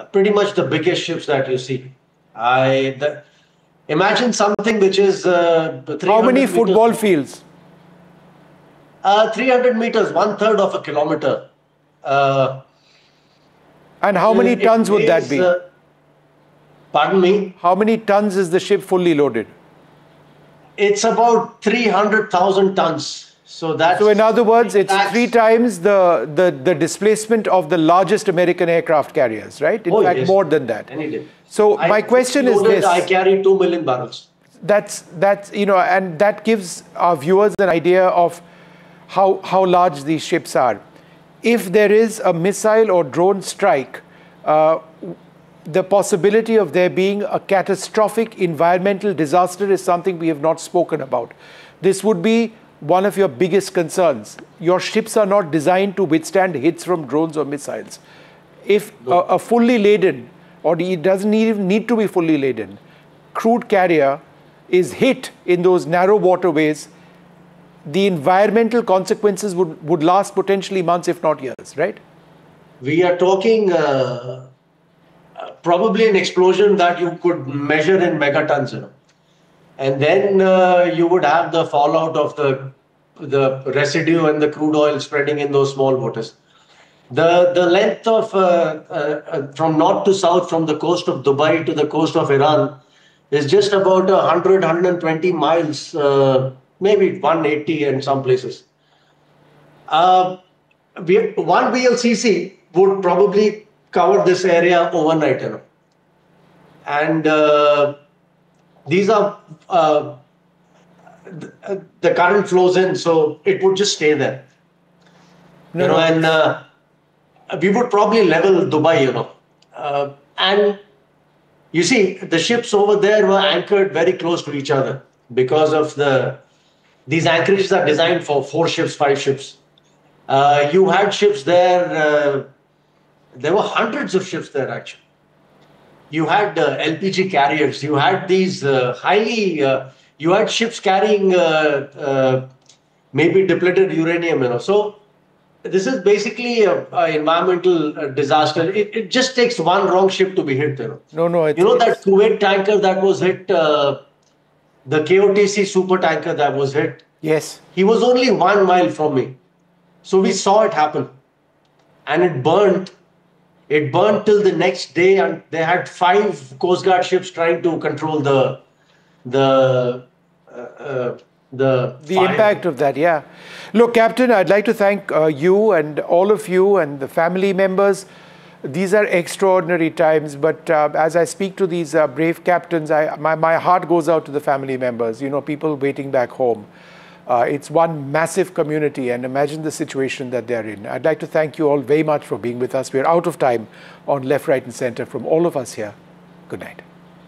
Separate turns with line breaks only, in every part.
pretty much the biggest ships that you see. Imagine something which is 300
How many football
meters.
fields?
300 meters, 1/3 of a kilometer.
And how many tons would that be?
Pardon me?
How many tons is the ship fully loaded?
It's about 300,000 tons. So
in other words, it's 3 times the displacement of the largest American aircraft carriers, right? In fact,
yes.
more than that.
Any day.
So my question is this.
I carry 2 million barrels.
That's and that gives our viewers an idea of how large these ships are. If there is a missile or drone strike, the possibility of there being a catastrophic environmental disaster is something we have not spoken about. This would be one of your biggest concerns. Your ships are not designed to withstand hits from drones or missiles. If a fully laden, or it doesn't even need to be fully laden, crude carrier is hit in those narrow waterways, the environmental consequences would last potentially months, if not years, right?
We are talking probably an explosion that you could measure in megatons, and then you would have the fallout of the residue and the crude oil spreading in those small waters. The length of from north to south, from the coast of Dubai to the coast of Iran, is just about 120 miles, maybe 180 in some places. One VLCC would probably cover this area overnight, and these are the current flows in, so it would just stay there. And we would probably level Dubai, and you see the ships over there were anchored very close to each other because of these anchorages are designed for 4 ships, 5 ships. You had ships there. There were hundreds of ships there, actually. You had LPG carriers. You had these you had ships carrying maybe depleted uranium, So this is basically an environmental disaster. It just takes one wrong ship to be hit,
No,
that Kuwait tanker that was hit, the KOTC super tanker that was hit.
Yes.
He was only 1 mile from me. So we saw it happen. And it burned. It burned till the next day, and they had 5 Coast Guard ships trying to control the
impact of that, yeah. Look, Captain, I'd like to thank you and all of you and the family members. These are extraordinary times, but as I speak to these brave captains, my heart goes out to the family members, people waiting back home. It's one massive community, and imagine the situation that they're in. I'd like to thank you all very much for being with us. We're out of time on Left, Right and Center. From all of us here, good night.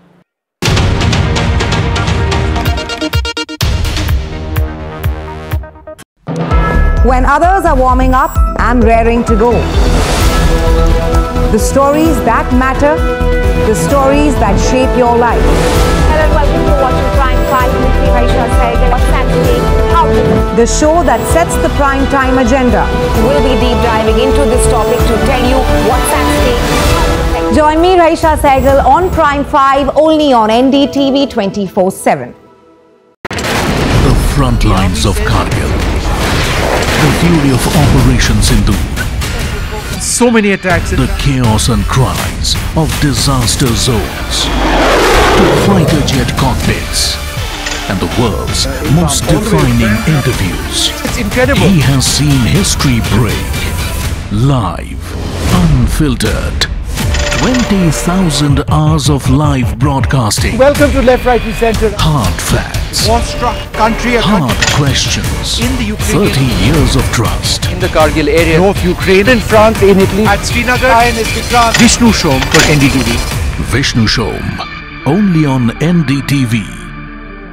When others are warming up, I'm raring to go. The stories that matter, the stories that shape your life.
Hello and welcome to watching Prime 5 with me, Raisha Sehgal. What's happening?
The show that sets the prime time agenda.
We'll be deep diving into this topic to tell you what's at stake.
Join me, Raisha Sehgal, on Prime 5, only on NDTV 24/7.
The front lines of Kargil. The fury of Operation Sindhu.
So many attacks.
The chaos and cries of disaster zones. To fighter jet cockpits. And the world's most defining interviews.
It's incredible.
He has seen history break. Live. Unfiltered. 20,000 hours of live broadcasting.
Welcome to Left, Right and Center.
Hard facts.
War-struck country.
Hard questions.
In the Ukraine.
30 years of trust.
In the Kargil area. North Ukraine. In France, in Italy. At Srinagar. INS Vikrant. Vishnu Shom for NDTV.
Vishnu Shom. Only on NDTV.